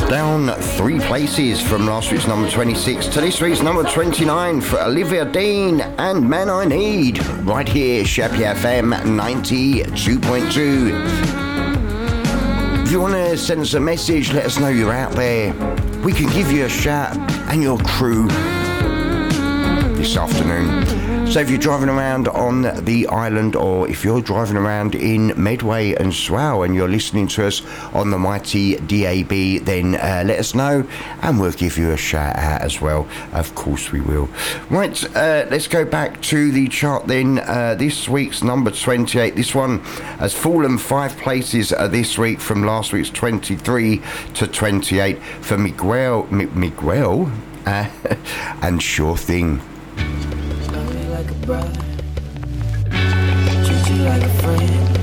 Down 3 places from last week's number 26 to this week's number 29 for Olivia Dean and Man I Need, right here, Shappy FM 92.2. If you want to send us a message, let us know you're out there. We can give you a shout and your crew this afternoon. So if you're driving around on the island, or if you're driving around in Medway and Swale and you're listening to us on the mighty DAB, then let us know and we'll give you a shout out as well. Of course we will. Right, let's go back to the chart then. This week's number 28. This one has fallen 5 places this week from last week's 23 to 28 for Miguel and Sure Thing. Like a brother, treat you like a friend.